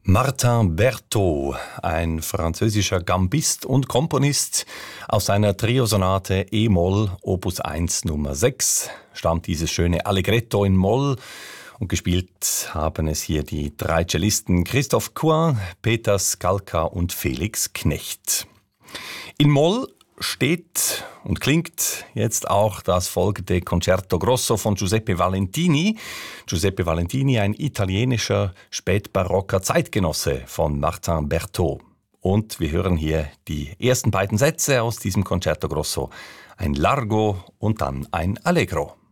Martin Berthaud, ein französischer Gambist und Komponist, aus seiner Triosonate E-Moll Opus 1 Nummer 6 stammt dieses schöne Allegretto in Moll und gespielt haben es hier die drei Cellisten Christoph Coin, Peter Skalka und Felix Knecht. In Moll steht und klingt jetzt auch das folgende Concerto Grosso von Giuseppe Valentini. Giuseppe Valentini, ein italienischer spätbarocker Zeitgenosse von Martin Berthaud. Und wir hören hier die ersten beiden Sätze aus diesem Concerto Grosso. Ein Largo und dann ein Allegro.